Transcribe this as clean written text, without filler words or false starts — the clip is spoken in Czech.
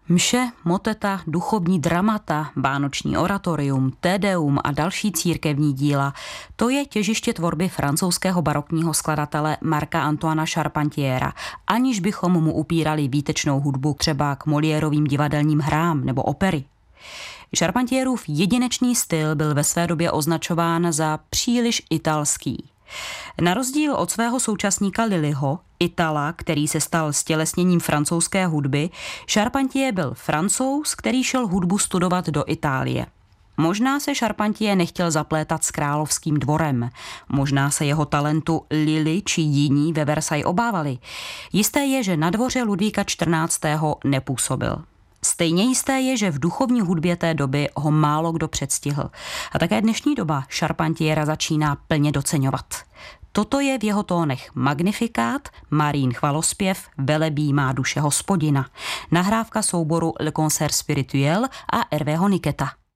Mše, moteta, duchovní dramata, vánoční oratorium, Tedeum a další církevní díla, to je těžiště tvorby francouzského barokního skladatele Marca Antoina Charpentiera, aniž bychom mu upírali výtečnou hudbu třeba k Moliérovým divadelním hrám nebo opery. Charpentierův jedinečný styl byl ve své době označován za příliš italský. Na rozdíl od svého současníka Lilliho, Itala, který se stal stělesněním francouzské hudby, Charpentier byl Francouz, který šel hudbu studovat do Itálie. Možná se Charpentier nechtěl zaplétat s královským dvorem, možná se jeho talentu Lilli či jiní ve Versailles obávali. Jisté je, že na dvoře Ludvíka XIV. Nepůsobil. Stejně jisté je, že v duchovní hudbě té doby ho málo kdo předstihl. A také dnešní doba Charpentiera začíná plně doceňovat. Toto je v jeho tónech Magnifikát, Marín chvalospěv, Velebí má duše Hospodina. Nahrávka souboru Le Concert Spirituel a Hervého Niqueta.